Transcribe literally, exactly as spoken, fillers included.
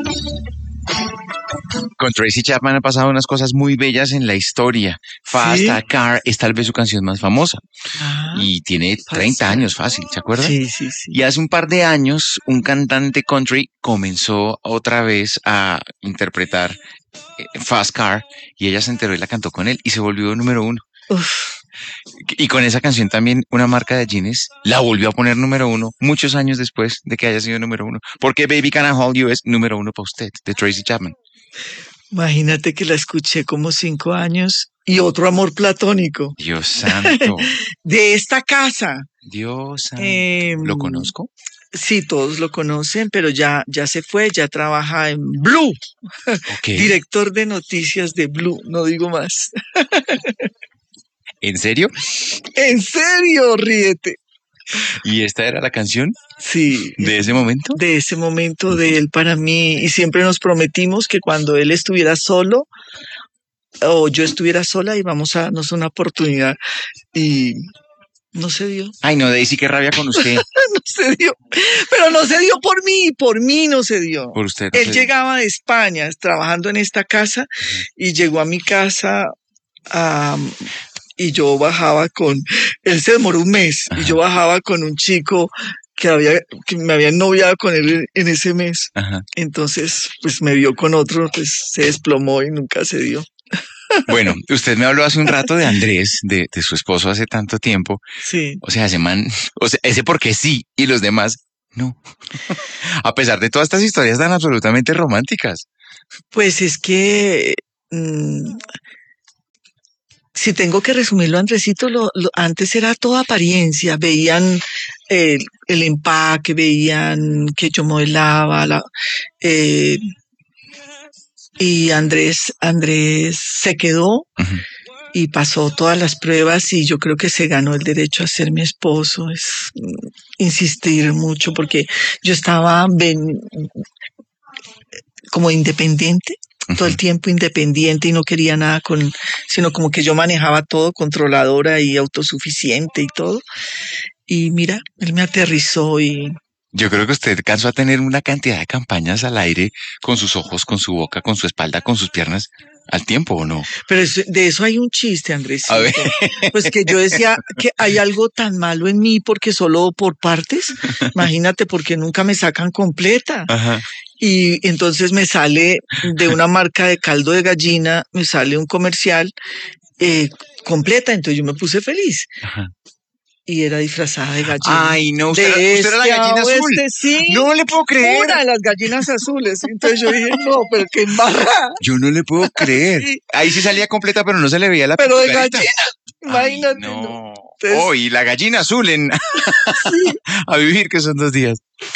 Con Tracy Chapman han pasado unas cosas muy bellas en la historia. Fast ¿Sí? Car es tal vez su canción más famosa. Ah, Y tiene treinta años fácil, ¿se acuerda? sí, sí, sí. Y hace un par de años, un cantante country comenzó otra vez a interpretar eh, Fast Car y ella se enteró y la cantó con él y se volvió número uno. Uf, Y con esa canción también una marca de jeans la volvió a poner número uno muchos años después de que haya sido número uno. Porque Baby Can I Hold You es número uno para usted, de Tracy Chapman. imagínate que la escuché como cinco años y otro amor platónico Dios santo, de esta casa. Dios santo. Eh, ¿Lo conozco? Sí, todos lo conocen, pero ya, ya se fue, ya trabaja en Blue, Ok. director de noticias de Blue, no digo más. ¿En serio? ¿En serio? Ríete. ¿Y esta era la canción Sí. de ese momento? De ese momento de él para mí, y siempre nos prometimos que cuando él estuviera solo o yo estuviera sola íbamos a darnos una oportunidad y no se dio. Ay, no, Daisy, qué rabia con usted. No se dio, pero no se dio por mí, por mí no se dio. Por usted. No Él sé. llegaba de España trabajando en esta casa y llegó a mi casa um, y yo bajaba con, él se demoró un mes. Ajá. Y yo bajaba con un chico que había, que me había noviado con él en ese mes. Ajá. Entonces, pues me vio con otro, pues se desplomó y nunca se dio. Bueno, usted me habló hace un rato de Andrés, de, de su esposo hace tanto tiempo. Sí. O sea, ese man, o sea, ese porque sí, y los demás no. A pesar de todas estas historias tan absolutamente románticas. Pues es que mmm, si tengo que resumirlo, Andresito, lo, lo, antes era toda apariencia. Veían eh, el empaque, veían que yo modelaba, la, eh, y Andrés, Andrés se quedó. Uh-huh. Y pasó todas las pruebas y yo creo que se ganó el derecho a ser mi esposo. Es insistir mucho porque yo estaba ven, como independiente, uh-huh. todo el tiempo independiente y no quería nada con, sino como que yo manejaba todo, controladora y autosuficiente y todo. Y mira, él me aterrizó y... Yo creo que usted alcanzó a tener una cantidad de campañas al aire con sus ojos, con su boca, con su espalda, con sus piernas al tiempo, ¿o no? Pero es, de eso hay un chiste, Andresito. Pues que yo decía que hay algo tan malo en mí porque solo por partes. Imagínate, porque nunca me sacan completa. Ajá. Y entonces me sale de una marca de caldo de gallina, me sale un comercial eh, completa, entonces yo me puse feliz. Ajá. Y era disfrazada de gallina. Ay, no, usted, de era, usted era la gallina azul. Este, sí, no le puedo creer. Una de las gallinas azules. Entonces yo dije, no, pero qué embarrada. Yo no le puedo creer. Sí. Ahí sí salía completa, pero no se le veía la Pero de gallina, imagínate. Ay, no. Entonces, oh, y la gallina azul en... sí. A vivir, que son dos días.